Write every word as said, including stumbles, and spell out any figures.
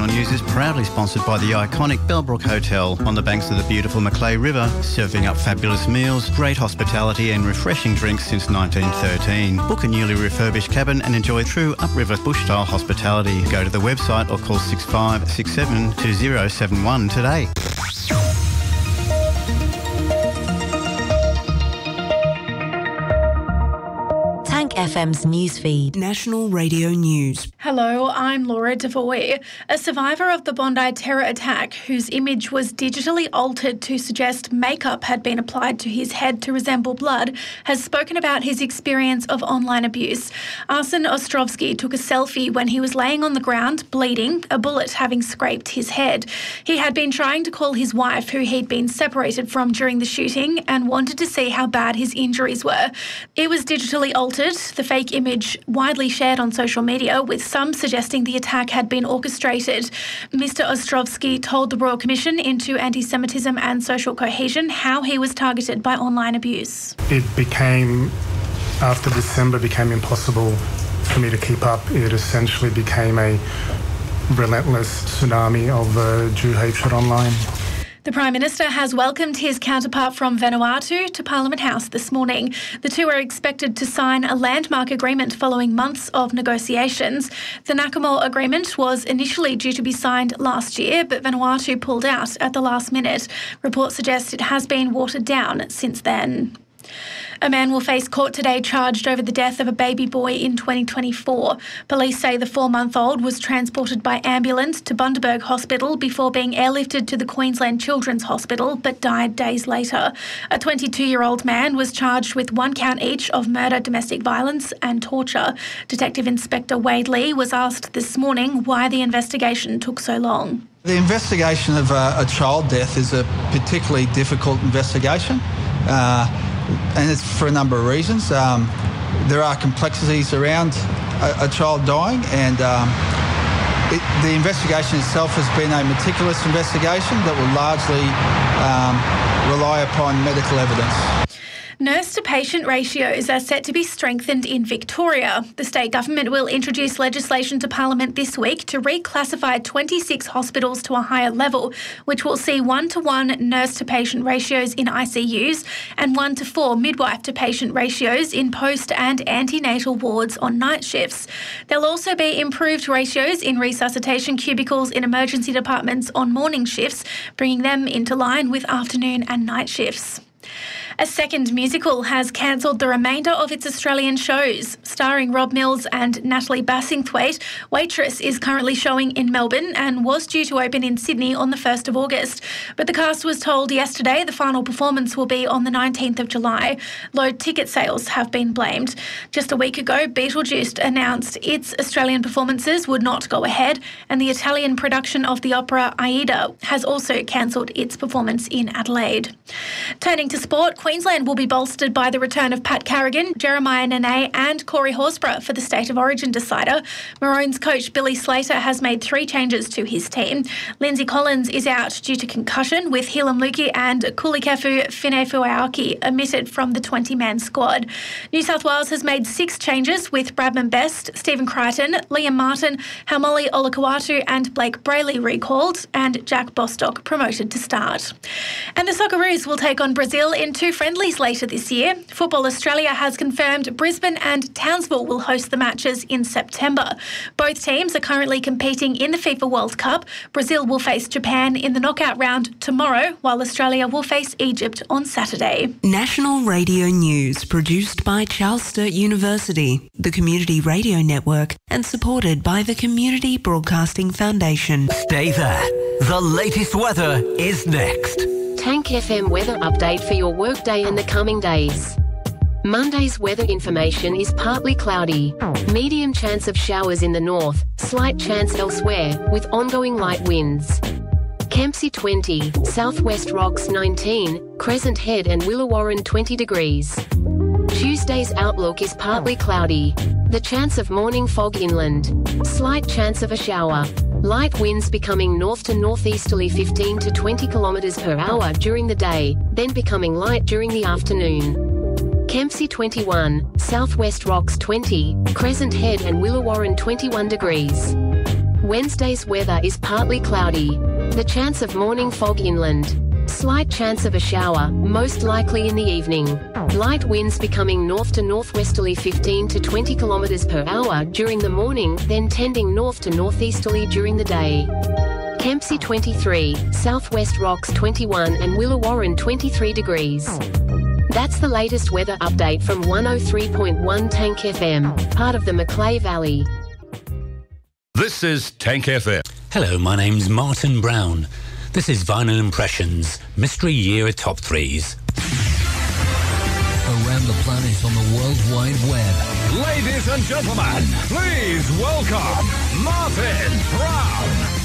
News is proudly sponsored by the iconic Bellbrook Hotel on the banks of the beautiful Macleay River, serving up fabulous meals, great hospitality and refreshing drinks since nineteen thirteen. Book a newly refurbished cabin and enjoy true upriver bush-style hospitality. Go to the website or call six five six seven two zero seven one today. F M's newsfeed. National Radio News. Hello, I'm Laura Devoy. A survivor of the Bondi terror attack, whose image was digitally altered to suggest makeup had been applied to his head to resemble blood, has spoken about his experience of online abuse. Arsen Ostrovsky took a selfie when he was laying on the ground, bleeding, a bullet having scraped his head. He had been trying to call his wife, who he'd been separated from during the shooting, and wanted to see how bad his injuries were. It was digitally altered, the fake image widely shared on social media, with some suggesting the attack had been orchestrated. Mister Ostrovsky told the Royal Commission into Anti-Semitism and Social Cohesion how he was targeted by online abuse. It became, after December, became impossible for me to keep up. It essentially became a relentless tsunami of uh, Jew hatred online. The Prime Minister has welcomed his counterpart from Vanuatu to Parliament House this morning. The two are expected to sign a landmark agreement following months of negotiations. The Nakamore agreement was initially due to be signed last year, but Vanuatu pulled out at the last minute. Reports suggest it has been watered down since then. A man will face court today charged over the death of a baby boy in twenty twenty-four. Police say the four-month-old was transported by ambulance to Bundaberg Hospital before being airlifted to the Queensland Children's Hospital, but died days later. A twenty-two-year-old man was charged with one count each of murder, domestic violence and torture. Detective Inspector Wade Lee was asked this morning why the investigation took so long. The investigation of a, a child death is a particularly difficult investigation. Uh, And it's for a number of reasons. Um, there are complexities around a, a child dying, and um, it, the investigation itself has been a meticulous investigation that will largely um, rely upon medical evidence. Nurse-to-patient ratios are set to be strengthened in Victoria. The state government will introduce legislation to Parliament this week to reclassify twenty-six hospitals to a higher level, which will see one-to-one nurse-to-patient ratios in I C Us and one-to-four midwife-to-patient ratios in post- and antenatal wards on night shifts. There'll also be improved ratios in resuscitation cubicles in emergency departments on morning shifts, bringing them into line with afternoon and night shifts. A second musical has cancelled the remainder of its Australian shows. Starring Rob Mills and Natalie Bassingthwaite, Waitress is currently showing in Melbourne and was due to open in Sydney on the first of August. But the cast was told yesterday the final performance will be on the nineteenth of July. Low ticket sales have been blamed. Just a week ago, Beetlejuice announced its Australian performances would not go ahead, and the Italian production of the opera Aida has also cancelled its performance in Adelaide. Turning to sport, Queensland will be bolstered by the return of Pat Carrigan, Jeremiah Nene and Corey Horsburgh for the State of Origin decider. Maroons coach Billy Slater has made three changes to his team. Lindsay Collins is out due to concussion, with Hilam Luki and Kulikefu Finefuaoki omitted from the twenty-man squad. New South Wales has made six changes, with Bradman Best, Stephen Crichton, Liam Martin, Haumole Olakau'atu and Blake Brayley recalled, and Jack Bostock promoted to start. And the Socceroos will take on Brazil in two friendlies later this year. Football Australia has confirmed Brisbane and Townsville will host the matches in September. Both teams are currently competing in the FIFA World Cup. Brazil will face Japan in the knockout round tomorrow, while Australia will face Egypt on Saturday. National Radio News, produced by Charles Sturt University, the Community Radio Network, and supported by the Community Broadcasting Foundation. Stay there. The latest weather is next. Tank F M weather update for your workday in the coming days. Monday's weather information is partly cloudy. Medium chance of showers in the north, slight chance elsewhere, with ongoing light winds. Kempsey twenty, Southwest Rocks nineteen, Crescent Head and Willawarren twenty degrees. Tuesday's outlook is partly cloudy. The chance of morning fog inland. Slight chance of a shower. Light winds becoming north to northeasterly fifteen to twenty kilometres per hour during the day, then becoming light during the afternoon. Kempsey twenty-one, Southwest Rocks twenty, Crescent Head and Willawarren twenty-one degrees. Wednesday's weather is partly cloudy. The chance of morning fog inland. Slight chance of a shower, most likely in the evening. Light winds becoming north to northwesterly fifteen to twenty kilometres per hour during the morning, then tending north to northeasterly during the day. Kempsey twenty-three, Southwest Rocks twenty-one and Willawarren twenty-three degrees. That's the latest weather update from one oh three point one Tank F M, part of the Macleay Valley. This is Tank F M. Hello, my name's Martin Brown. This is Vinyl Impressions, Mystery Year Top Threes. Around the planet on the World Wide Web. Ladies and gentlemen, please welcome Martin Brown.